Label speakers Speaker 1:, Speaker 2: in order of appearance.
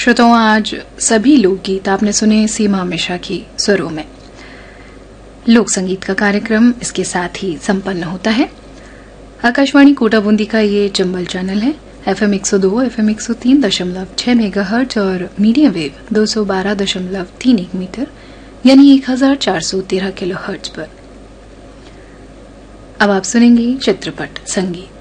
Speaker 1: श्रोताओं, आज सभी लोकगीत आपने सुने सीमा मिश्रा की स्वरों में। लोक संगीत का कार्यक्रम इसके साथ ही संपन्न होता है। आकाशवाणी कोटा बूंदी का ये चंबल चैनल है। FM 102, FM 103.6 मेगाहर्ट्ज और मीडियम वेव 212.31 मीटर यानी 1413 किलोहर्ट्ज पर। अब आप सुनेंगे चित्रपट संगीत।